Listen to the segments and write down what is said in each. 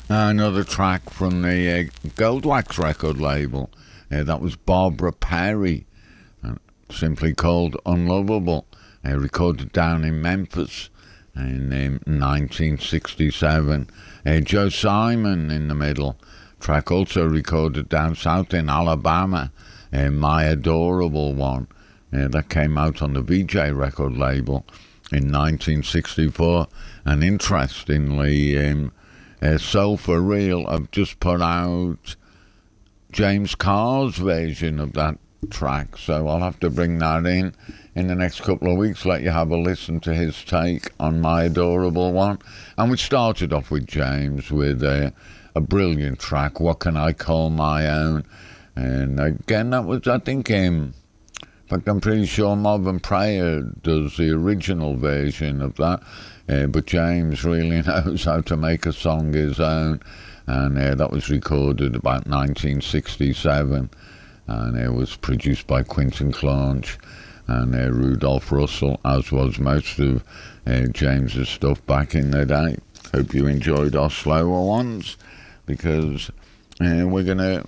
Another track from the Goldwax record label. That was Barbara Perry, simply called Unlovable, recorded down in Memphis in 1967. Joe Simon in the middle. Track also recorded down south in Alabama, My Adorable One. That came out on the VJ record label in 1964. And interestingly, Soul for Real have just put out James Carr's version of that track, so I'll have to bring that in the next couple of weeks, let you have a listen to his take on My Adorable One. And we started off with James with a brilliant track, What Can I Call My Own? And again, that was, I think, in fact, I'm pretty sure Marvin Prayer does the original version of that. But James really knows how to make a song his own, and that was recorded about 1967, and it was produced by Quinton Claunch and Rudolph Russell, as was most of James's stuff back in the day. Hope you enjoyed our slower ones, because we're going to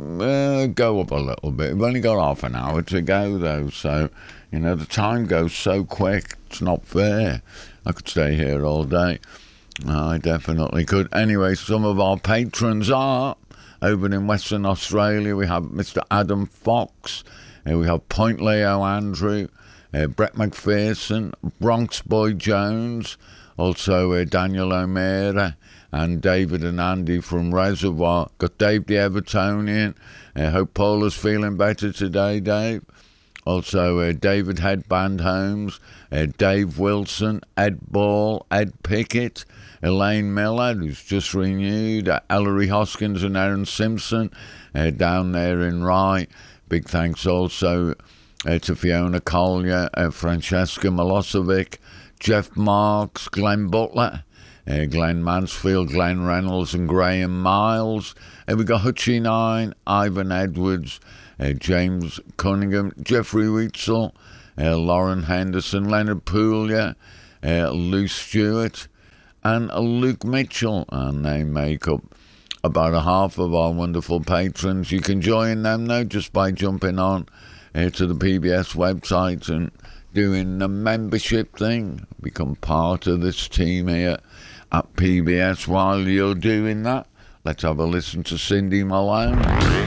go up a little bit. We've only got half an hour to go, though, so, the time goes so quick, it's not fair. I could stay here all day. I definitely could. Anyway, some of our patrons are over in Western Australia. We have Mr. Adam Fox. We have Point Leo Andrew, Brett McPherson, Bronx Boy Jones, also Daniel O'Meara, and David and Andy from Reservoir. Got Dave the Evertonian. Hope Paula's feeling better today, Dave. Also, David Headband Holmes, Dave Wilson, Ed Ball, Ed Pickett, Elaine Miller, who's just renewed, Ellery Hoskins and Aaron Simpson down there in Rye. Big thanks also to Fiona Collier, Francesca Milosevic, Jeff Marks, Glenn Butler, Glenn Mansfield, Glenn Reynolds and Graham Miles. We got Hutchie 9, Ivan Edwards, James Cunningham, Jeffrey Weitzel, Lauren Henderson, Leonard Poolia, Lou Stewart, and Luke Mitchell, and they make up about a half of our wonderful patrons. You can join them now just by jumping on to the PBS website and doing the membership thing. Become part of this team here at PBS. While you're doing that, let's have a listen to Cindy Malone.